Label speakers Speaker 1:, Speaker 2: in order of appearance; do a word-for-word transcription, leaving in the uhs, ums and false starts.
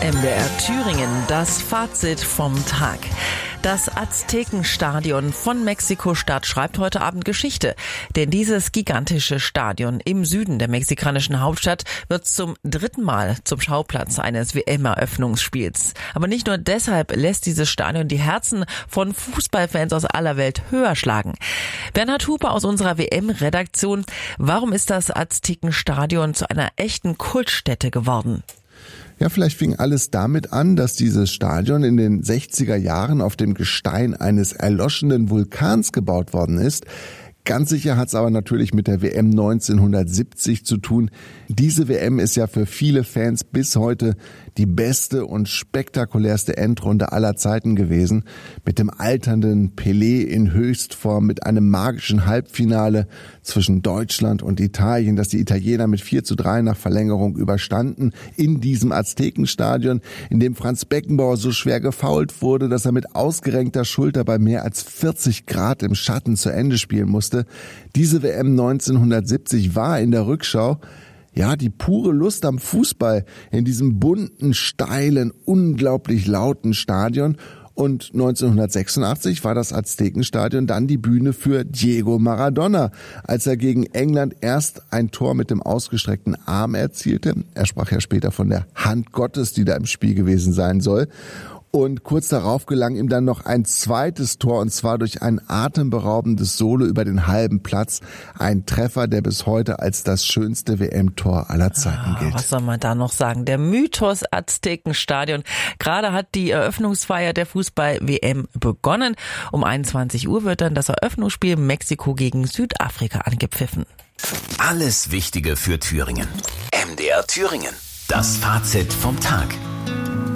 Speaker 1: M D R Thüringen, das Fazit vom Tag. Das Aztekenstadion von Mexiko-Stadt schreibt heute Abend Geschichte. Denn dieses gigantische Stadion im Süden der mexikanischen Hauptstadt wird zum dritten Mal zum Schauplatz eines W M-Eröffnungsspiels. Aber nicht nur deshalb lässt dieses Stadion die Herzen von Fußballfans aus aller Welt höher schlagen. Bernhard Hupe aus unserer W M-Redaktion. Warum ist das Aztekenstadion zu einer echten Kultstätte geworden?
Speaker 2: Ja, vielleicht fing alles damit an, dass dieses Stadion in den sechziger Jahren auf dem Gestein eines erloschenen Vulkans gebaut worden ist. Ganz sicher hat es aber natürlich mit der W M neunzehnhundertsiebzig zu tun. Diese W M ist ja für viele Fans bis heute die beste und spektakulärste Endrunde aller Zeiten gewesen. Mit dem alternden Pelé in Höchstform, mit einem magischen Halbfinale zwischen Deutschland und Italien, das die Italiener mit vier zu drei nach Verlängerung überstanden, in diesem Aztekenstadion, in dem Franz Beckenbauer so schwer gefoult wurde, dass er mit ausgerenkter Schulter bei mehr als vierzig Grad im Schatten zu Ende spielen musste. Diese W M neunzehnhundertsiebzig war in der Rückschau ja die pure Lust am Fußball in diesem bunten, steilen, unglaublich lauten Stadion. Und neunzehnhundertsechsundachtzig war das Aztekenstadion dann die Bühne für Diego Maradona, als er gegen England erst ein Tor mit dem ausgestreckten Arm erzielte. Er sprach ja später von der Hand Gottes, die da im Spiel gewesen sein soll. Und kurz darauf gelang ihm dann noch ein zweites Tor, und zwar durch ein atemberaubendes Solo über den halben Platz. Ein Treffer, der bis heute als das schönste W M-Tor aller Zeiten gilt.
Speaker 1: Ah, was soll man da noch sagen? Der Mythos Aztekenstadion. Gerade hat die Eröffnungsfeier der Fußball-W M begonnen. Um einundzwanzig Uhr wird dann das Eröffnungsspiel Mexiko gegen Südafrika angepfiffen.
Speaker 3: Alles Wichtige für Thüringen. M D R Thüringen. Das Fazit vom Tag.